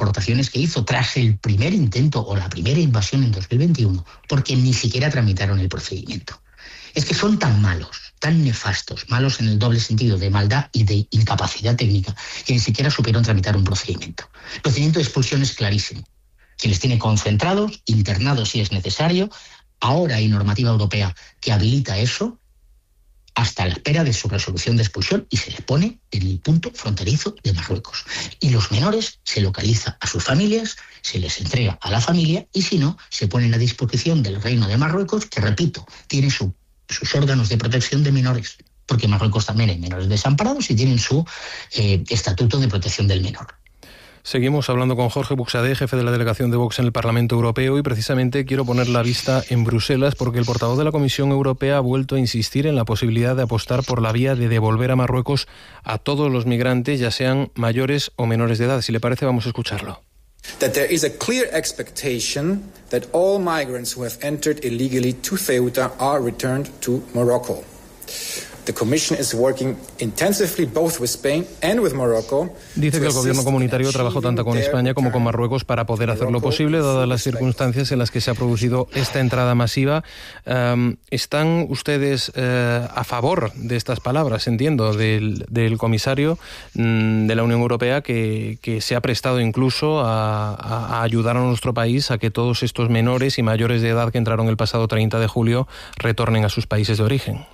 deportaciones que hizo tras el primer intento o la primera invasión en 2021, porque ni siquiera tramitaron el procedimiento. Es que son tan malos, tan nefastos, malos en el doble sentido de maldad y de incapacidad técnica, que ni siquiera supieron tramitar un procedimiento. El procedimiento de expulsión es clarísimo. Se les tiene concentrados, internados si es necesario. Ahora hay normativa europea que habilita eso hasta la espera de su resolución de expulsión y se les pone en el punto fronterizo de Marruecos. Y los menores se localiza a sus familias, se les entrega a la familia y si no, se ponen a disposición del Reino de Marruecos, que repito, tiene sus órganos de protección de menores, porque en Marruecos también hay menores desamparados y tienen su estatuto de protección del menor. Seguimos hablando con Jorge Buxadé, jefe de la delegación de Vox en el Parlamento Europeo, y precisamente quiero poner la vista en Bruselas porque el portavoz de la Comisión Europea ha vuelto a insistir en la posibilidad de apostar por la vía de devolver a Marruecos a todos los migrantes, ya sean mayores o menores de edad. Si le parece, vamos a escucharlo. That there is a clear expectation that all migrants who have entered illegally to Ceuta are returned to Morocco. The Commission is working intensively both with Spain and with Morocco. Dice que el gobierno comunitario trabajó tanto con España como con Marruecos para poder hacerlo posible, dadas las circunstancias en las que se ha producido esta entrada masiva. ¿Están ustedes a favor de estas palabras, entiendo, del comisario de la Unión Europea que se ha prestado incluso a ayudar a nuestro país a que todos estos menores y mayores de edad que entraron el pasado 30 de julio retornen a sus países de origen?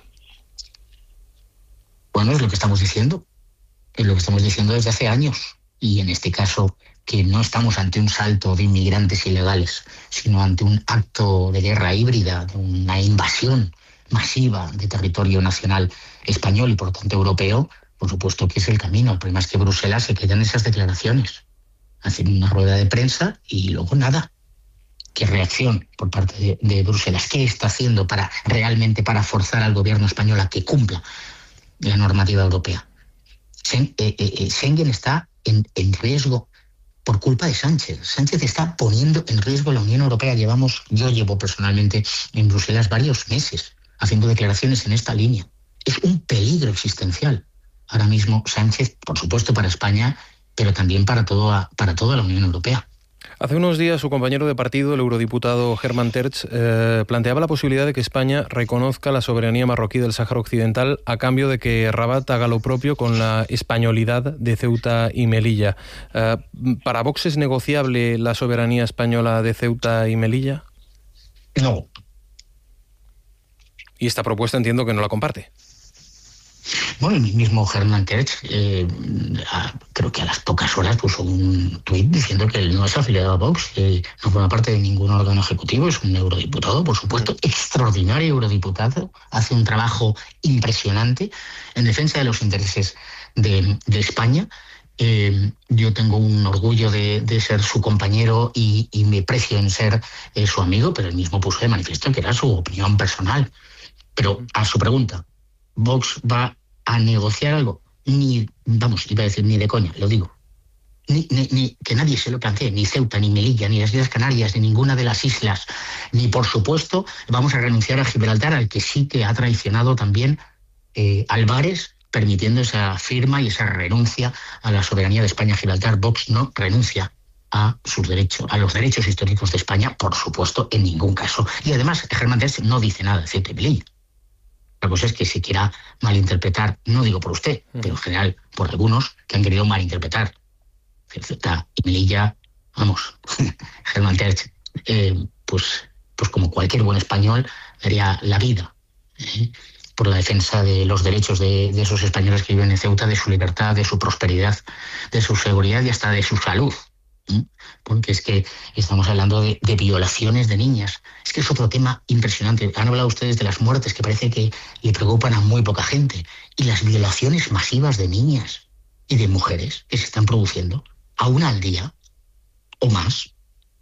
Bueno, es lo que estamos diciendo. Es lo que estamos diciendo desde hace años. Y en este caso, que no estamos ante un salto de inmigrantes ilegales, sino ante un acto de guerra híbrida, de una invasión masiva de territorio nacional español y por tanto europeo, por supuesto que es el camino. El problema es que Bruselas se queda en esas declaraciones. Hacen una rueda de prensa y luego nada. ¿Qué reacción por parte de Bruselas? ¿Qué está haciendo realmente para forzar al gobierno español a que cumpla la normativa europea? Schengen está en riesgo por culpa de Sánchez. Sánchez está poniendo en riesgo la Unión Europea. Yo llevo personalmente en Bruselas varios meses haciendo declaraciones en esta línea. Es un peligro existencial ahora mismo Sánchez, por supuesto para España, pero también para toda la Unión Europea. Hace unos días su compañero de partido, el eurodiputado Herman Tertsch, planteaba la posibilidad de que España reconozca la soberanía marroquí del Sáhara Occidental a cambio de que Rabat haga lo propio con la españolidad de Ceuta y Melilla. ¿Para Vox es negociable la soberanía española de Ceuta y Melilla? No. Y esta propuesta entiendo que no la comparte. Bueno, el mismo Herman Tertsch, creo que a las pocas horas puso un tuit diciendo que él no es afiliado a Vox, que no forma parte de ningún órgano ejecutivo, es un eurodiputado, por supuesto, extraordinario eurodiputado, hace un trabajo impresionante en defensa de los intereses de España. Yo tengo un orgullo de ser su compañero y me precio en ser su amigo, pero él mismo puso de manifiesto que era su opinión personal. Pero a su pregunta, ¿Vox va a negociar algo? Iba a decir ni de coña, lo digo. Ni que nadie se lo plantee, ni Ceuta, ni Melilla, ni las Islas Canarias, ni ninguna de las islas. Ni, por supuesto, vamos a renunciar a Gibraltar, al que sí que ha traicionado también Álvarez, permitiendo esa firma y esa renuncia a la soberanía de España. Gibraltar, Vox no renuncia a sus derechos, a los derechos históricos de España, por supuesto, en ningún caso. Y además, Herman Tertsch no dice nada de Ceuta y Melilla. La cosa es que se quiera malinterpretar, no digo por usted, pero en general por algunos que han querido malinterpretar. Ceuta y Melilla, Herman Tertsch, pues como cualquier buen español, daría la vida por la defensa de los derechos de esos españoles que viven en Ceuta, de su libertad, de su prosperidad, de su seguridad y hasta de su salud. Porque es que estamos hablando de violaciones de niñas. Es que es otro tema impresionante. Han hablado ustedes de las muertes que parece que le preocupan a muy poca gente. Y las violaciones masivas de niñas y de mujeres que se están produciendo a una al día o más.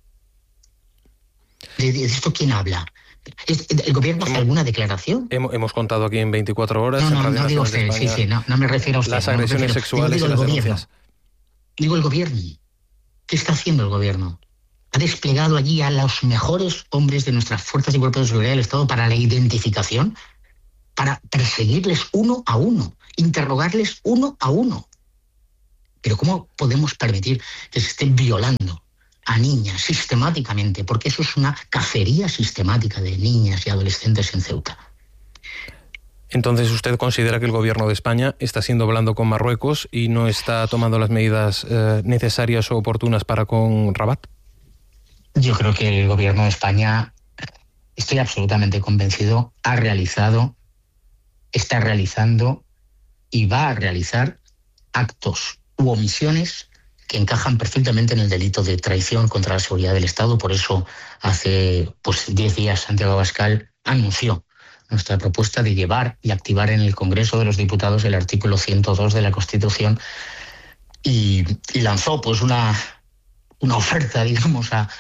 ¿De esto quién habla? ¿El gobierno hace alguna declaración? Hemos contado aquí en 24 horas. No digo usted, sí, no me refiero a usted. Las agresiones sexuales y las denuncias. Digo el gobierno. ¿Qué está haciendo el gobierno? Ha desplegado allí a los mejores hombres de nuestras fuerzas y cuerpos de seguridad del Estado para la identificación, para perseguirles uno a uno, interrogarles uno a uno. Pero ¿cómo podemos permitir que se esté violando a niñas sistemáticamente? Porque eso es una cacería sistemática de niñas y adolescentes en Ceuta. Entonces, ¿usted considera que el gobierno de España está siendo blando con Marruecos y no está tomando las medidas necesarias o oportunas para con Rabat? Yo creo que el gobierno de España, estoy absolutamente convencido, está realizando y va a realizar actos u omisiones que encajan perfectamente en el delito de traición contra la seguridad del Estado. Por eso hace 10 días Santiago Abascal anunció nuestra propuesta de llevar y activar en el Congreso de los Diputados el artículo 102 de la Constitución y lanzó una oferta, digamos, a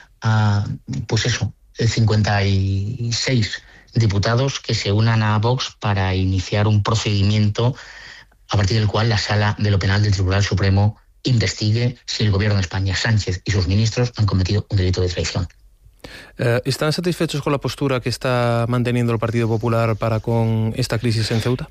56 diputados que se unan a Vox para iniciar un procedimiento a partir del cual la Sala de lo Penal del Tribunal Supremo investigue si el gobierno de España, Sánchez y sus ministros han cometido un delito de traición. ¿Están satisfechos con la postura que está manteniendo el Partido Popular para con esta crisis en Ceuta?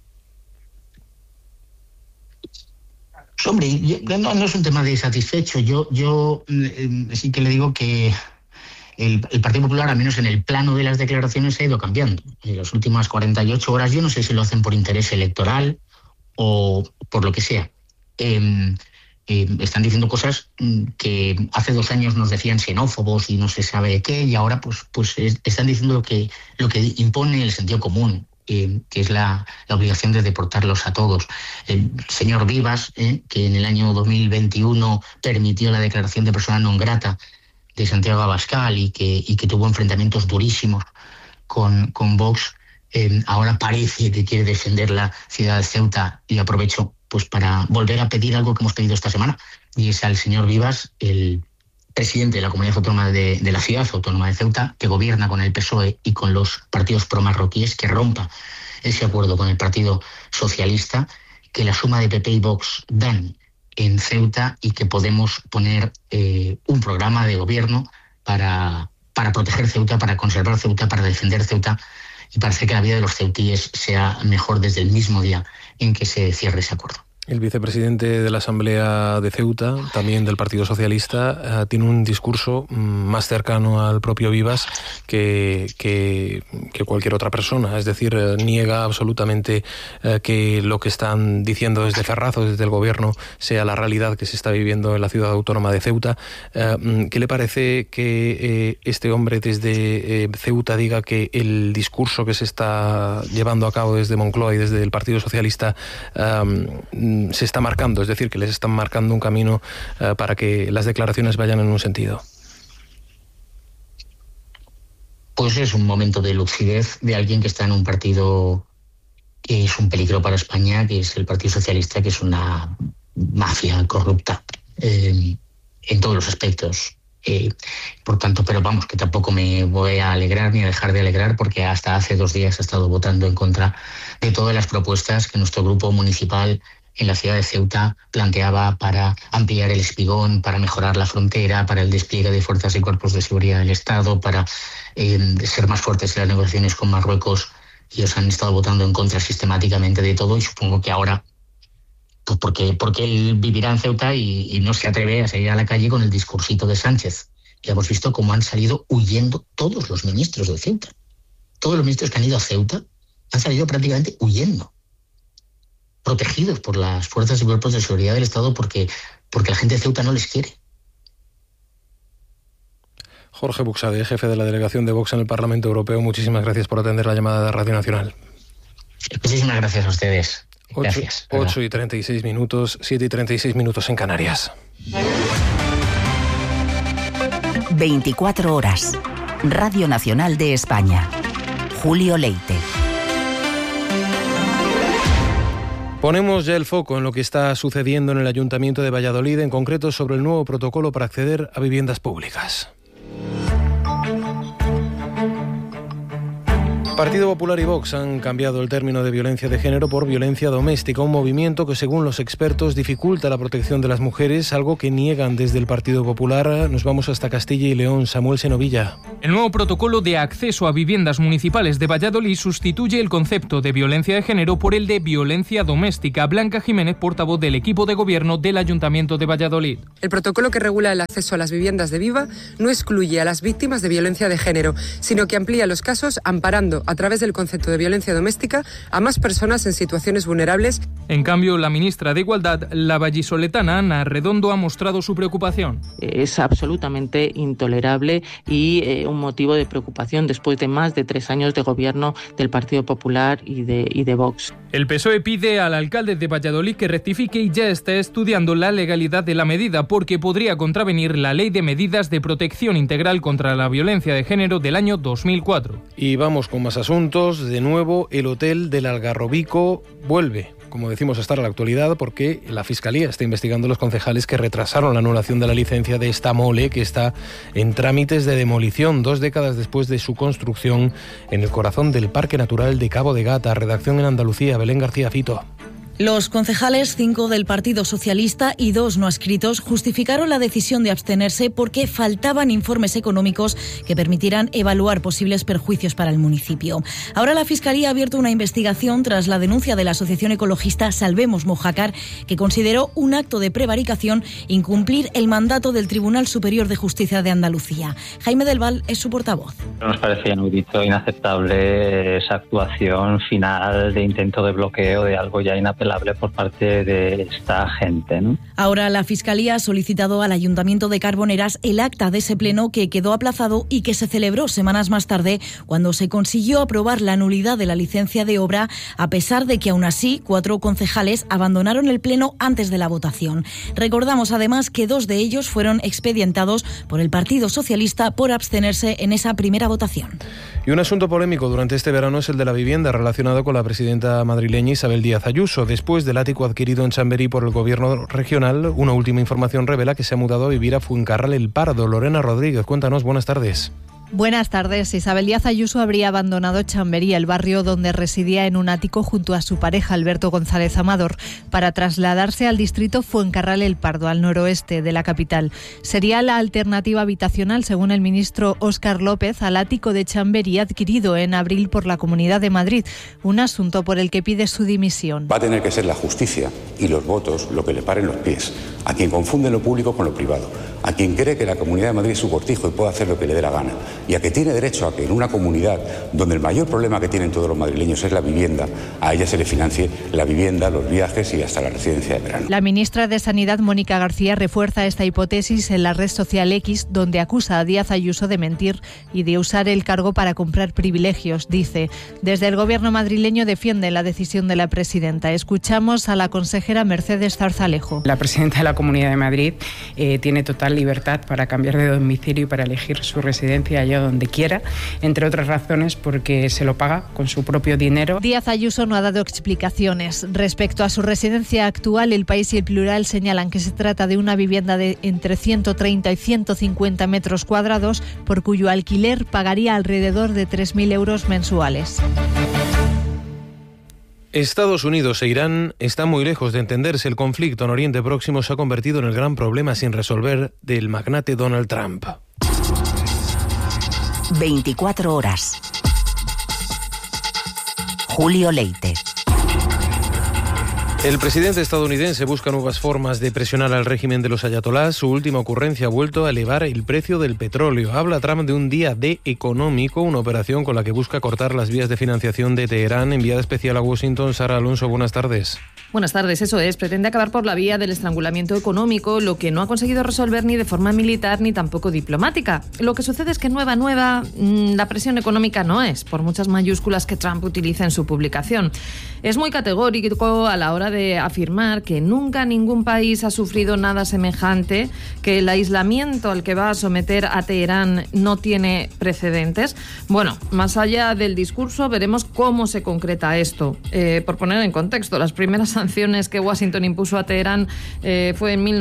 Hombre, no es un tema de satisfecho. Yo sí que le digo que el Partido Popular, al menos en el plano de las declaraciones, ha ido cambiando. En las últimas 48 horas, yo no sé si lo hacen por interés electoral o por lo que sea. Están diciendo cosas que hace 2 años nos decían xenófobos y no se sabe qué, y ahora están diciendo lo que impone el sentido común, que es la obligación de deportarlos a todos. El señor Vivas, que en el año 2021 permitió la declaración de persona non grata de Santiago Abascal y que tuvo enfrentamientos durísimos con Vox, ahora parece que quiere defender la ciudad de Ceuta, y aprovecho para volver a pedir algo que hemos pedido esta semana, y es al señor Vivas, el presidente de la comunidad autónoma de la ciudad autónoma de Ceuta, que gobierna con el PSOE y con los partidos promarroquíes, que rompa ese acuerdo con el Partido Socialista, que la suma de PP y Vox dan en Ceuta, y que podemos poner un programa de gobierno para proteger Ceuta, para conservar Ceuta, para defender Ceuta y para hacer que la vida de los ceutíes sea mejor desde el mismo día en que se cierre ese acuerdo. El vicepresidente de la Asamblea de Ceuta, también del Partido Socialista, tiene un discurso más cercano al propio Vivas que cualquier otra persona. Es decir, niega absolutamente que lo que están diciendo desde Ferraz o desde el gobierno sea la realidad que se está viviendo en la ciudad autónoma de Ceuta. ¿Qué le parece que este hombre desde Ceuta diga que el discurso que se está llevando a cabo desde Moncloa y desde el Partido Socialista se está marcando, es decir, que les están marcando un camino para que las declaraciones vayan en un sentido? Pues es un momento de lucidez de alguien que está en un partido que es un peligro para España, que es el Partido Socialista, que es una mafia corrupta en todos los aspectos. Por tanto, pero vamos, que tampoco me voy a alegrar ni a dejar de alegrar, porque hasta hace 2 días he estado votando en contra de todas las propuestas que nuestro grupo municipal en la ciudad de Ceuta planteaba para ampliar el espigón, para mejorar la frontera, para el despliegue de fuerzas y cuerpos de seguridad del Estado, para ser más fuertes en las negociaciones con Marruecos. Y ellos han estado votando en contra sistemáticamente de todo, y supongo que ahora, pues porque él vivirá en Ceuta y no se atreve a salir a la calle con el discursito de Sánchez. Ya hemos visto cómo han salido huyendo todos los ministros de Ceuta. Todos los ministros que han ido a Ceuta han salido prácticamente huyendo, protegidos por las fuerzas y cuerpos de seguridad del Estado, porque la gente de Ceuta no les quiere. Jorge Buxade, jefe de la delegación de Vox en el Parlamento Europeo, muchísimas gracias por atender la llamada de Radio Nacional. Muchísimas gracias a ustedes. Gracias. 8:36, 7:36 en Canarias. 24 horas. Radio Nacional de España. Julio Leite. Ponemos ya el foco en lo que está sucediendo en el Ayuntamiento de Valladolid, en concreto sobre el nuevo protocolo para acceder a viviendas públicas. Partido Popular y Vox han cambiado el término de violencia de género por violencia doméstica, un movimiento que, según los expertos, dificulta la protección de las mujeres, algo que niegan desde el Partido Popular. Nos vamos hasta Castilla y León. Samuel Senovilla. El nuevo protocolo de acceso a viviendas municipales de Valladolid sustituye el concepto de violencia de género por el de violencia doméstica. Blanca Jiménez, portavoz del equipo de gobierno del Ayuntamiento de Valladolid. El protocolo que regula el acceso a las viviendas de Viva no excluye a las víctimas de violencia de género, sino que amplía los casos amparando a través del concepto de violencia doméstica a más personas en situaciones vulnerables. En cambio, la ministra de Igualdad, la vallisoletana Ana Redondo, ha mostrado su preocupación. Es absolutamente intolerable y un motivo de preocupación después de más de 3 años de gobierno del Partido Popular y de Vox. El PSOE pide al alcalde de Valladolid que rectifique y ya está estudiando la legalidad de la medida porque podría contravenir la Ley de Medidas de Protección Integral contra la Violencia de Género del año 2004. Y vamos con más asuntos. De nuevo, el hotel del Algarrobico vuelve, como decimos, a estar a la actualidad porque la Fiscalía está investigando los concejales que retrasaron la anulación de la licencia de esta mole que está en trámites de demolición 2 décadas después de su construcción en el corazón del Parque Natural de Cabo de Gata. Redacción en Andalucía, Belén García Fito. Los concejales, 5 del Partido Socialista y 2 no adscritos, justificaron la decisión de abstenerse porque faltaban informes económicos que permitieran evaluar posibles perjuicios para el municipio. Ahora la Fiscalía ha abierto una investigación tras la denuncia de la asociación ecologista Salvemos Mojácar, que consideró un acto de prevaricación incumplir el mandato del Tribunal Superior de Justicia de Andalucía. Jaime del Val es su portavoz. Nos parecía inaudito, inaceptable esa actuación final de intento de bloqueo de algo ya inapelable por parte de esta gente, ¿no? Ahora la Fiscalía ha solicitado al Ayuntamiento de Carboneras el acta de ese pleno que quedó aplazado y que se celebró semanas más tarde cuando se consiguió aprobar la nulidad de la licencia de obra, a pesar de que aún así 4 concejales abandonaron el pleno antes de la votación. Recordamos además que 2 de ellos fueron expedientados por el Partido Socialista por abstenerse en esa primera votación. Y un asunto polémico durante este verano es el de la vivienda relacionado con la presidenta madrileña Isabel Díaz Ayuso. Después del ático adquirido en Chamberí por el gobierno regional, una última información revela que se ha mudado a vivir a Fuencarral el Pardo. Lorena Rodríguez, cuéntanos, buenas tardes. Buenas tardes. Isabel Díaz Ayuso habría abandonado Chamberí, el barrio donde residía en un ático junto a su pareja Alberto González Amador, para trasladarse al distrito Fuencarral el Pardo, al noroeste de la capital. Sería la alternativa habitacional, según el ministro Óscar López, al ático de Chamberí adquirido en abril por la Comunidad de Madrid, un asunto por el que pide su dimisión. Va a tener que ser la justicia y los votos lo que le paren los pies a quien confunde lo público con lo privado, a quien cree que la Comunidad de Madrid es su cortijo y puede hacer lo que le dé la gana, y a que tiene derecho a que en una comunidad donde el mayor problema que tienen todos los madrileños es la vivienda, a ella se le financie la vivienda, los viajes y hasta la residencia de verano. La ministra de Sanidad, Mónica García, refuerza esta hipótesis en la red social X, donde acusa a Díaz Ayuso de mentir y de usar el cargo para comprar privilegios. Dice, desde el gobierno madrileño defienden la decisión de la presidenta. Escuchamos a la consejera Mercedes Zarzalejo. La presidenta de la Comunidad de Madrid tiene total libertad para cambiar de domicilio y para elegir su residencia allá donde quiera, entre otras razones porque se lo paga con su propio dinero. Díaz Ayuso no ha dado explicaciones. Respecto a su residencia actual, El País y El Plural señalan que se trata de una vivienda de entre 130 y 150 metros cuadrados, por cuyo alquiler pagaría alrededor de 3.000 euros mensuales. Estados Unidos e Irán están muy lejos de entenderse. El conflicto en Oriente Próximo se ha convertido en el gran problema sin resolver del magnate Donald Trump. 24 horas. Julio Leite. El presidente estadounidense busca nuevas formas de presionar al régimen de los ayatolás. Su última ocurrencia ha vuelto a elevar el precio del petróleo. Habla Trump de un día D económico, una operación con la que busca cortar las vías de financiación de Teherán. Enviada especial a Washington, Sara Alonso, buenas tardes. Buenas tardes, eso es. Pretende acabar por la vía del estrangulamiento económico, lo que no ha conseguido resolver ni de forma militar ni tampoco diplomática. Lo que sucede es que nueva, la presión económica no es, por muchas mayúsculas que Trump utiliza en su publicación. Es muy categórico a la hora acaba de afirmar que nunca ningún país ha sufrido nada semejante, que el aislamiento al que va a someter a Teherán no tiene precedentes. Bueno, más allá del discurso, veremos cómo se concreta esto. Por poner en contexto, las primeras sanciones que Washington impuso a Teherán fue en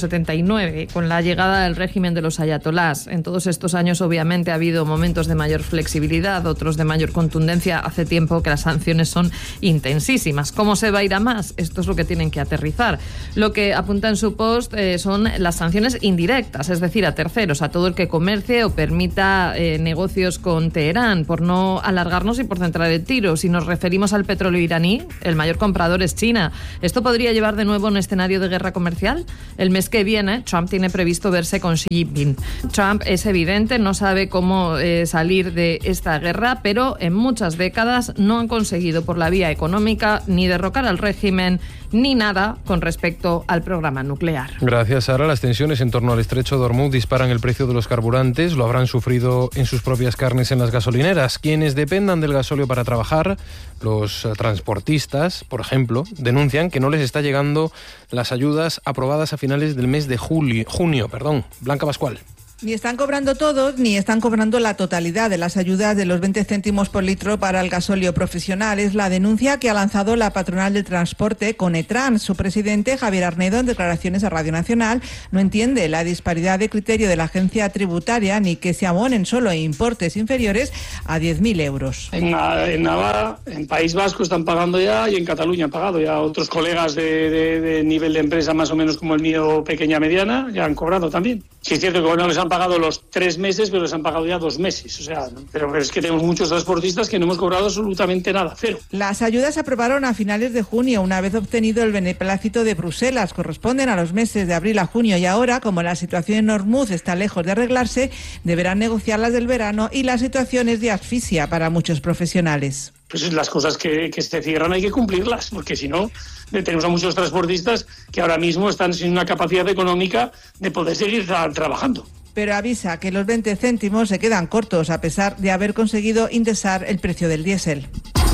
1979, con la llegada del régimen de los ayatolás. En todos estos años, obviamente, ha habido momentos de mayor flexibilidad, otros de mayor contundencia. Hace tiempo que las sanciones son intensísimas. ¿Cómo se va a ir a más? Esto es lo que tienen que aterrizar. Lo que apunta en su post son las sanciones indirectas, es decir, a terceros, a todo el que comercie o permita negocios con Teherán. Por no alargarnos y por centrar el tiro, si nos referimos al petróleo iraní, el mayor comprador es China. ¿Esto podría llevar de nuevo a un escenario de guerra comercial? El mes que viene, Trump tiene previsto verse con Xi Jinping. Trump, es evidente, no sabe cómo salir de esta guerra, pero en muchas décadas no han conseguido por la vía económica ni derrocar al régimen ni nada con respecto al programa nuclear. Gracias, Sara. Las tensiones en torno al estrecho de Hormuz disparan el precio de los carburantes. Lo habrán sufrido en sus propias carnes en las gasolineras. Quienes dependan del gasóleo para trabajar, los transportistas, por ejemplo, denuncian que no les está llegando las ayudas aprobadas a finales del mes de junio. Blanca Pascual. Ni están cobrando todos, ni están cobrando la totalidad de las ayudas de los 20 céntimos por litro para el gasóleo profesional. Es la denuncia que ha lanzado la patronal del transporte, Conetran. Su presidente, Javier Arnedo, en declaraciones a Radio Nacional, no entiende la disparidad de criterio de la agencia tributaria ni que se abonen solo importes inferiores a 10.000 euros. En Navarra, en País Vasco están pagando ya y en Cataluña han pagado ya. Otros colegas de nivel de empresa más o menos como el mío, pequeña, mediana, ya han cobrado también. Sí, es cierto que no les han pagado los 3 meses, pero les han pagado ya 2 meses. O sea, pero es que tenemos muchos transportistas que no hemos cobrado absolutamente nada, cero. Las ayudas se aprobaron a finales de junio, una vez obtenido el beneplácito de Bruselas. Corresponden a los meses de abril a junio y ahora, como la situación en Hormuz está lejos de arreglarse, deberán negociar las del verano y la situación es de asfixia para muchos profesionales. Pues las cosas que se cierran hay que cumplirlas, porque si no, tenemos a muchos transportistas que ahora mismo están sin una capacidad económica de poder seguir trabajando. Pero avisa que los 20 céntimos se quedan cortos a pesar de haber conseguido indexar el precio del diésel.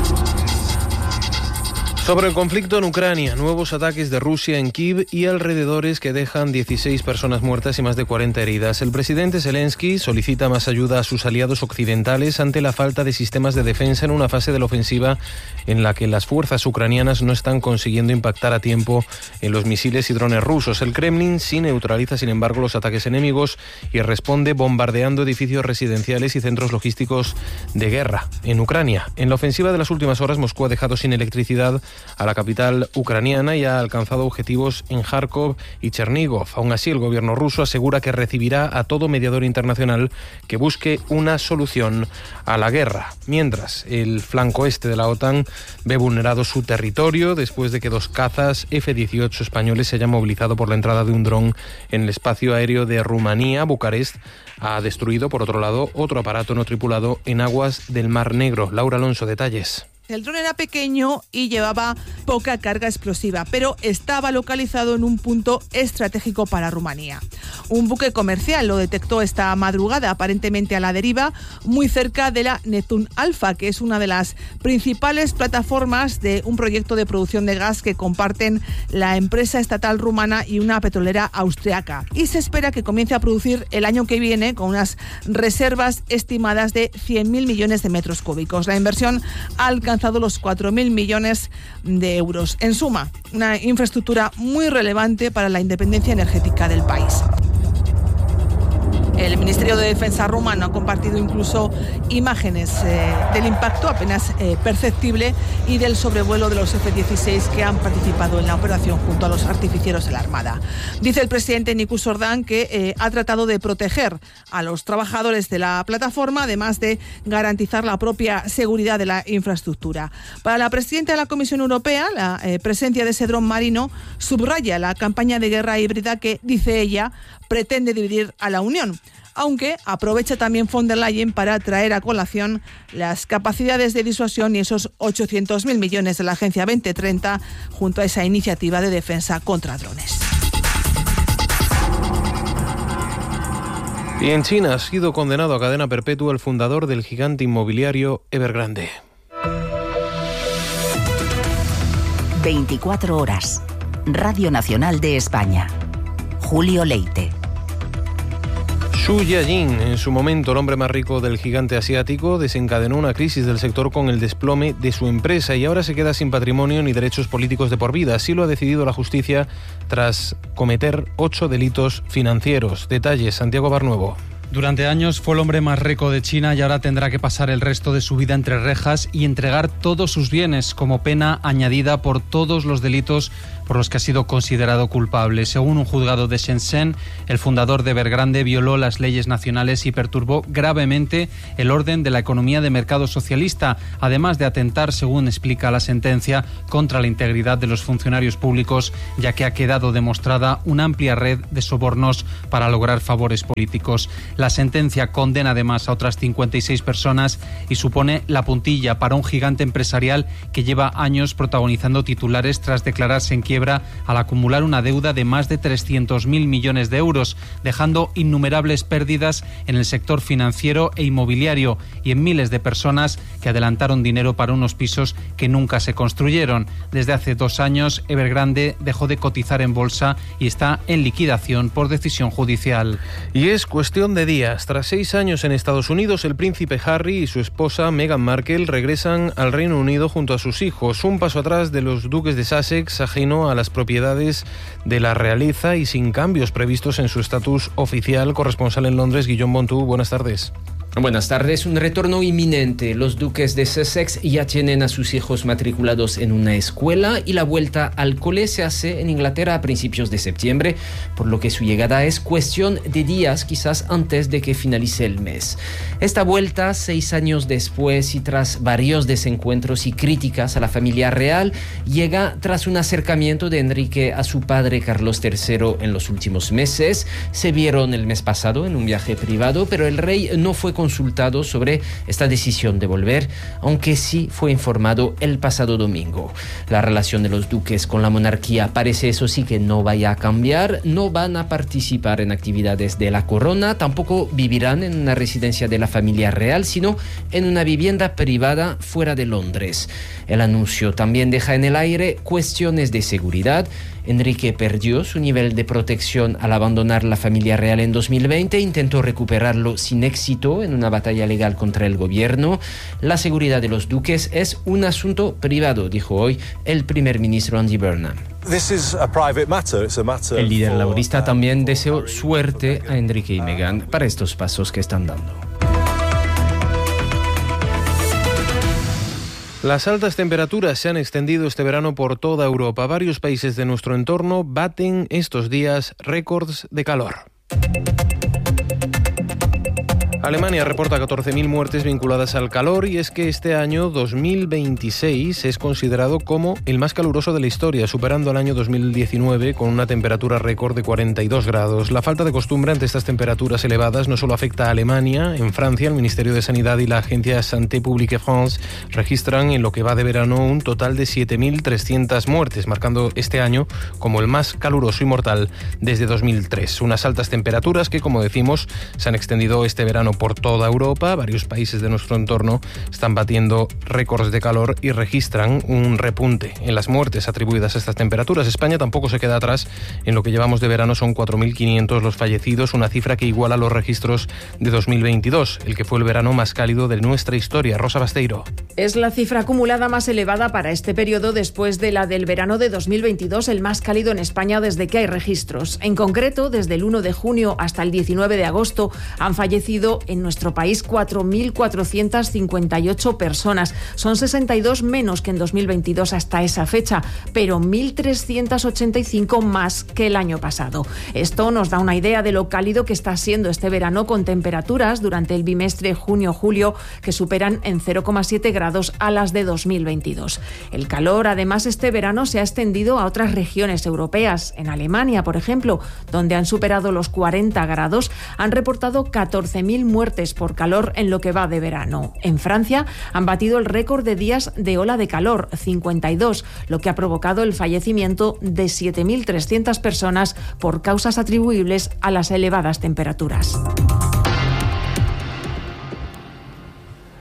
Sobre el conflicto en Ucrania, nuevos ataques de Rusia en Kiev y alrededores que dejan 16 personas muertas y más de 40 heridas. El presidente Zelensky solicita más ayuda a sus aliados occidentales ante la falta de sistemas de defensa en una fase de la ofensiva en la que las fuerzas ucranianas no están consiguiendo impactar a tiempo en los misiles y drones rusos. El Kremlin sí neutraliza, sin embargo, los ataques enemigos y responde bombardeando edificios residenciales y centros logísticos de guerra en Ucrania. En la ofensiva de las últimas horas, Moscú ha dejado sin electricidad a la capital ucraniana y ha alcanzado objetivos en Kharkov y Chernigov. Aún así, el gobierno ruso asegura que recibirá a todo mediador internacional que busque una solución a la guerra. Mientras, el flanco este de la OTAN ve vulnerado su territorio después de que 2 cazas F-18 españoles se hayan movilizado por la entrada de un dron en el espacio aéreo de Rumanía. Bucarest ha destruido, por otro lado, otro aparato no tripulado en aguas del Mar Negro. Laura Alonso, detalles. El dron era pequeño y llevaba poca carga explosiva, pero estaba localizado en un punto estratégico para Rumanía. Un buque comercial lo detectó esta madrugada, aparentemente a la deriva, muy cerca de la Neptun Alpha, que es una de las principales plataformas de un proyecto de producción de gas que comparten la empresa estatal rumana y una petrolera austriaca. Y se espera que comience a producir el año que viene con unas reservas estimadas de 100.000 millones de metros cúbicos. La inversión ha alcanzado los 4.000 millones de euros. En suma, una infraestructura muy relevante para la independencia energética del país. El Ministerio de Defensa rumano ha compartido incluso imágenes del impacto apenas perceptible y del sobrevuelo de los F-16 que han participado en la operación junto a los artificieros de la Armada. Dice el presidente Nikus Ordan que ha tratado de proteger a los trabajadores de la plataforma, además de garantizar la propia seguridad de la infraestructura. Para la presidenta de la Comisión Europea, la presencia de ese dron marino subraya la campaña de guerra híbrida que, dice ella, pretende dividir a la Unión, aunque aprovecha también von der Leyen para traer a colación las capacidades de disuasión y esos 800.000 millones de la Agencia 2030 junto a esa iniciativa de defensa contra drones. Y en China ha sido condenado a cadena perpetua el fundador del gigante inmobiliario Evergrande. 24 horas. Radio Nacional de España. Julio Leite. Xu Jiajin, en su momento el hombre más rico del gigante asiático, desencadenó una crisis del sector con el desplome de su empresa y ahora se queda sin patrimonio ni derechos políticos de por vida. Así lo ha decidido la justicia tras cometer 8 delitos financieros. Detalles, Santiago Barnuevo. Durante años fue el hombre más rico de China y ahora tendrá que pasar el resto de su vida entre rejas y entregar todos sus bienes como pena añadida por todos los delitos por los que ha sido considerado culpable. Según un juzgado de Shenzhen, el fundador de Evergrande violó las leyes nacionales y perturbó gravemente el orden de la economía de mercado socialista, además de atentar, según explica la sentencia, contra la integridad de los funcionarios públicos, ya que ha quedado demostrada una amplia red de sobornos para lograr favores políticos. La sentencia condena además a otras 56 personas y supone la puntilla para un gigante empresarial que lleva años protagonizando titulares tras declararse en quiebra al acumular una deuda de más de 300.000 millones de euros, dejando innumerables pérdidas en el sector financiero e inmobiliario y en miles de personas que adelantaron dinero para unos pisos que nunca se construyeron. Desde hace 2 años, Evergrande dejó de cotizar en bolsa y está en liquidación por decisión judicial. Y es cuestión de días. Tras 6 años en Estados Unidos, el príncipe Harry y su esposa Meghan Markle regresan al Reino Unido junto a sus hijos. Un paso atrás de los duques de Sussex, ajeno a las propiedades de la realeza y sin cambios previstos en su estatus oficial. Corresponsal en Londres, Guillaume Montú, buenas tardes. Buenas tardes. Un retorno inminente. Los duques de Sussex ya tienen a sus hijos matriculados en una escuela y la vuelta al cole se hace en Inglaterra a principios de septiembre, por lo que su llegada es cuestión de días, quizás antes de que finalice el mes. Esta vuelta, 6 años después y tras varios desencuentros y críticas a la familia real, llega tras un acercamiento de Enrique a su padre Carlos III en los últimos meses. Se vieron el mes pasado en un viaje privado, pero el rey no fue consultado sobre esta decisión de volver, aunque sí fue informado el pasado domingo. La relación de los duques con la monarquía parece, eso sí, que no vaya a cambiar. No van a participar en actividades de la corona, tampoco vivirán en una residencia de la familia real, sino en una vivienda privada fuera de Londres. El anuncio también deja en el aire cuestiones de seguridad. Enrique perdió su nivel de protección al abandonar la familia real en 2020, intentó recuperarlo sin éxito en una batalla legal contra el gobierno. La seguridad de los duques es un asunto privado, dijo hoy el primer ministro Andy Burnham. El líder laborista también deseó suerte a Enrique y Meghan para estos pasos que están dando. Las altas temperaturas se han extendido este verano por toda Europa. Varios países de nuestro entorno baten estos días récords de calor. Alemania reporta 14.000 muertes vinculadas al calor y es que este año 2026 es considerado como el más caluroso de la historia, superando al año 2019 con una temperatura récord de 42 grados. La falta de costumbre ante estas temperaturas elevadas no solo afecta a Alemania. En Francia, el Ministerio de Sanidad y la agencia Santé Publique France registran en lo que va de verano un total de 7.300 muertes, marcando este año como el más caluroso y mortal desde 2003. Unas altas temperaturas que, como decimos, se han extendido este verano por toda Europa. Varios países de nuestro entorno están batiendo récords de calor y registran un repunte en las muertes atribuidas a estas temperaturas. España tampoco se queda atrás. En lo que llevamos de verano son 4.500 los fallecidos, una cifra que iguala los registros de 2022, el que fue el verano más cálido de nuestra historia. Rosa Basteiro. Es la cifra acumulada más elevada para este periodo después de la del verano de 2022, el más cálido en España desde que hay registros. En concreto, desde el 1 de junio hasta el 19 de agosto han fallecido en nuestro país 4.458 personas. Son 62 menos que en 2022 hasta esa fecha, pero 1.385 más que el año pasado. Esto nos da una idea de lo cálido que está siendo este verano, con temperaturas durante el bimestre junio-julio que superan en 0,7 grados a las de 2022. El calor, además, este verano se ha extendido a otras regiones europeas. En Alemania, por ejemplo, donde han superado los 40 grados, han reportado 14.000 muertes por calor en lo que va de verano. En Francia han batido el récord de días de ola de calor, 52, lo que ha provocado el fallecimiento de 7.300 personas por causas atribuibles a las elevadas temperaturas.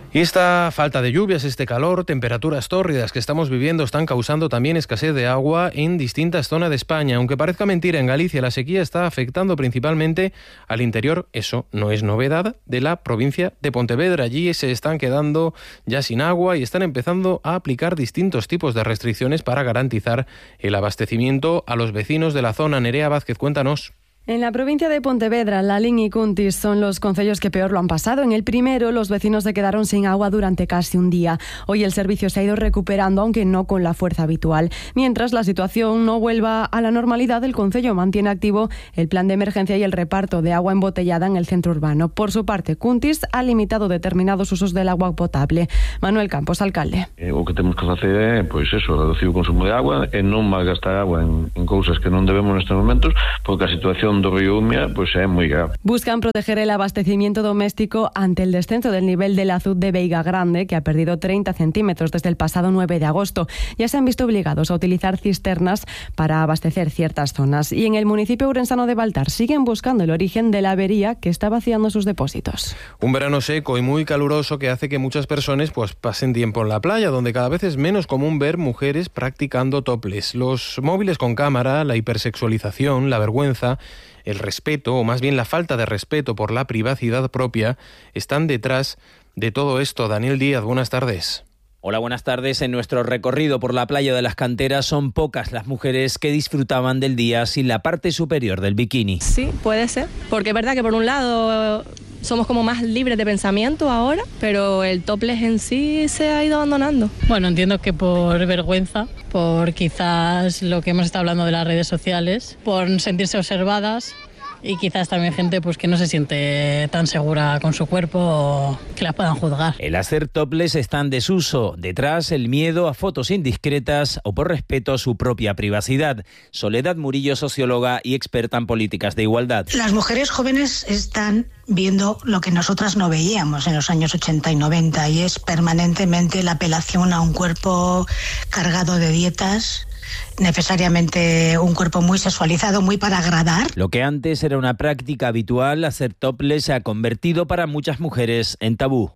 Y esta falta de lluvias, este calor, temperaturas tórridas que estamos viviendo están causando también escasez de agua en distintas zonas de España. Aunque parezca mentira, en Galicia la sequía está afectando principalmente al interior, eso no es novedad, de la provincia de Pontevedra. Allí se están quedando ya sin agua y están empezando a aplicar distintos tipos de restricciones para garantizar el abastecimiento a los vecinos de la zona. Nerea Vázquez, cuéntanos. En la provincia de Pontevedra, Lalín y Cuntis son los concellos que peor lo han pasado. En el primero, los vecinos se quedaron sin agua durante casi un día. Hoy el servicio se ha ido recuperando, aunque no con la fuerza habitual. Mientras la situación no vuelva a la normalidad, el concello mantiene activo el plan de emergencia y el reparto de agua embotellada en el centro urbano. Por su parte, Cuntis ha limitado determinados usos del agua potable. Manuel Campos, alcalde. O que temos que facer é, pois eso, reducir o consumo de agua e non malgastar agua en cousas que non debemos nestes momentos, porque a situación do río Umia pues es muy grave. Buscan proteger el abastecimiento doméstico ante el descenso del nivel del azud de Veiga Grande, que ha perdido 30 centímetros desde el pasado 9 de agosto. Ya se han visto obligados a utilizar cisternas para abastecer ciertas zonas. Y en el municipio urensano de Baltar siguen buscando el origen de la avería que está vaciando sus depósitos. Un verano seco y muy caluroso que hace que muchas personas pues pasen tiempo en la playa, donde cada vez es menos común ver mujeres practicando topless. Los móviles con cámara, la hipersexualización, la vergüenza, el respeto, o más bien la falta de respeto por la privacidad propia, están detrás de todo esto. Daniel Díaz, buenas tardes. Hola, buenas tardes. En nuestro recorrido por la playa de las Canteras son pocas las mujeres que disfrutaban del día sin la parte superior del bikini. Sí, puede ser, porque es verdad que por un lado somos como más libres de pensamiento ahora, pero el topless en sí se ha ido abandonando. Bueno, entiendo que por vergüenza, por quizás lo que hemos estado hablando de las redes sociales, por sentirse observadas y quizás también gente pues que no se siente tan segura con su cuerpo o que la puedan juzgar. El hacer topless está en desuso. Detrás el miedo a fotos indiscretas o por respeto a su propia privacidad. Soledad Murillo, socióloga y experta en políticas de igualdad. Las mujeres jóvenes están viendo lo que nosotras no veíamos en los años 80 y 90 y es permanentemente la apelación a un cuerpo cargado de dietas, necesariamente un cuerpo muy sexualizado, muy para agradar. Lo que antes era una práctica habitual, hacer topless se ha convertido para muchas mujeres en tabú.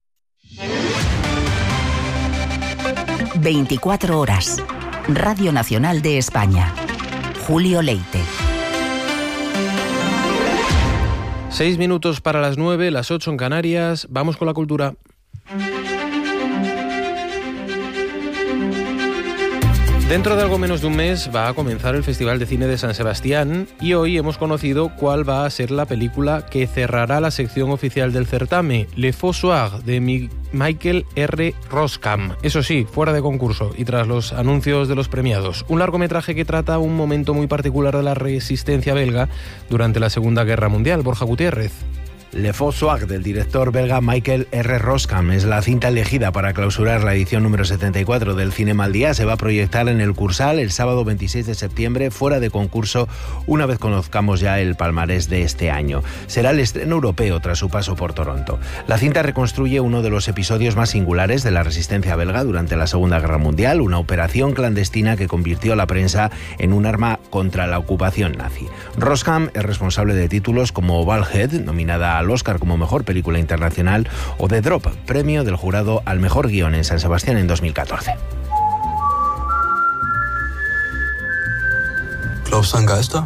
24 horas. Radio Nacional de España. Julio Leite. 6 minutos para las 9, las 8 en Canarias. Vamos con la cultura. Dentro de algo menos de un mes va a comenzar el Festival de Cine de San Sebastián y hoy hemos conocido cuál va a ser la película que cerrará la sección oficial del certamen, Le Faux Soir, de Michael R. Roskam. Eso sí, fuera de concurso y tras los anuncios de los premiados. Un largometraje que trata un momento muy particular de la resistencia belga durante la Segunda Guerra Mundial. Borja Gutiérrez. Le Faux Soir, del director belga Michael R. Roskam, es la cinta elegida para clausurar la edición número 74 del Cinema al Día. Se va a proyectar en el Cursal el sábado 26 de septiembre, fuera de concurso, una vez conozcamos ya el palmarés de este año. Será el estreno europeo tras su paso por Toronto. La cinta reconstruye uno de los episodios más singulares de la resistencia belga durante la Segunda Guerra Mundial, una operación clandestina que convirtió a la prensa en un arma contra la ocupación nazi. Roskam es responsable de títulos como Balhead, nominada al Oscar como Mejor Película Internacional, o The Drop, premio del jurado al Mejor Guión en San Sebastián en 2014. ¿Glaubst du an Geister?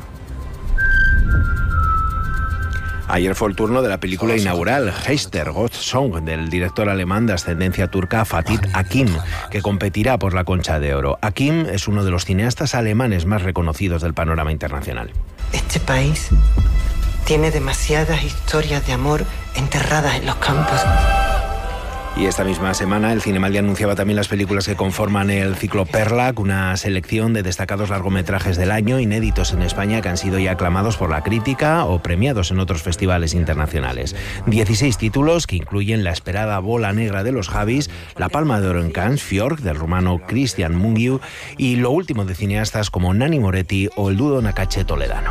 Ayer fue el turno de la película inaugural Heister, Ghost Song, del director alemán de ascendencia turca Fatih Akin, que competirá por la Concha de Oro. Akin es uno de los cineastas alemanes más reconocidos del panorama internacional. Este país tiene demasiadas historias de amor enterradas en los campos. Y esta misma semana el Cinemaldia anunciaba también las películas que conforman el ciclo Perlac, una selección de destacados largometrajes del año, inéditos en España, que han sido ya aclamados por la crítica o premiados en otros festivales internacionales. 16 títulos que incluyen la esperada Bola Negra de los Javis, la Palma de Oro en Cannes, Fjord, del rumano Cristian Mungiu, y lo último de cineastas como Nanni Moretti o el Dudo Nakache toledano.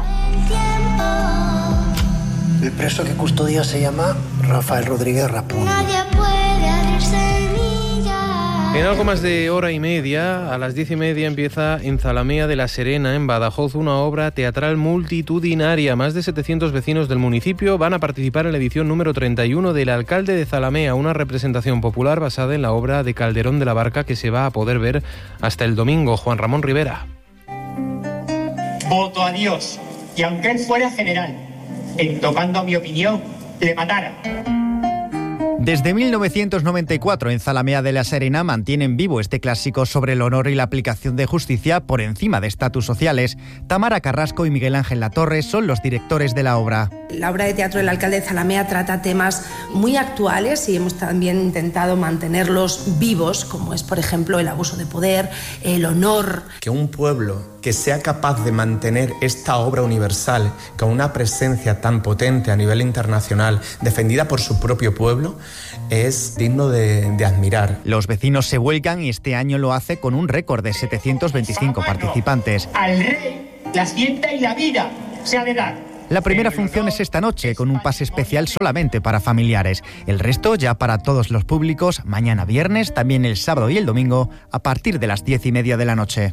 El preso que custodia se llama Rafael Rodríguez Rapun. Nadie puede abrir semillas. En algo más de hora y media, a las 10:30, empieza en Zalamea de la Serena, en Badajoz, una obra teatral multitudinaria. Más de 700 vecinos del municipio van a participar en la edición número 31 del Alcalde de Zalamea, una representación popular basada en la obra de Calderón de la Barca que se va a poder ver hasta el domingo. Juan Ramón Rivera. Voto a Dios, y aunque él fuera general, en tocando a mi opinión, le matara. Desde 1994 en Zalamea de la Serena mantienen vivo este clásico sobre el honor y la aplicación de justicia por encima de estatus sociales. Tamara Carrasco y Miguel Ángel Latorre son los directores de la obra. La obra de teatro del Alcalde de Zalamea trata temas muy actuales y hemos también intentado mantenerlos vivos, como es, por ejemplo, el abuso de poder, el honor. Que un pueblo que sea capaz de mantener esta obra universal con una presencia tan potente a nivel internacional, defendida por su propio pueblo, es digno de admirar. Los vecinos se vuelcan y este año lo hace con un récord de 725 participantes. Al rey, la hacienda y la vida se ha de dar. La primera función es esta noche, con un pase especial solamente para familiares. El resto ya para todos los públicos, mañana viernes, también el sábado y el domingo, a partir de las 10:30 de la noche.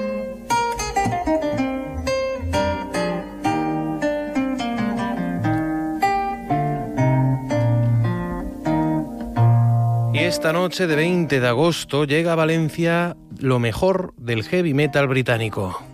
Y esta noche de 20 de agosto llega a Valencia lo mejor del heavy metal británico.